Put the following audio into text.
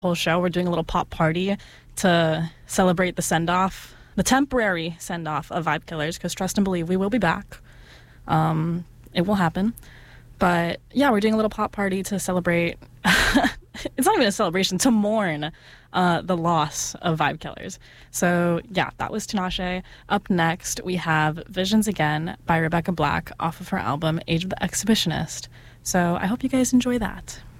whole show. We're doing a little pop party to celebrate the send-off, the temporary send-off of Vibe Killers, because trust and believe, we will be back. It will happen. But yeah, we're doing a little pop party to celebrate. It's not even a celebration, to mourn the loss of Vibe Killers. So yeah, that was Tinashe. Up next, we have Visions Again by Rebecca Black off of her album Age of the Exhibitionist. So I hope you guys enjoy that.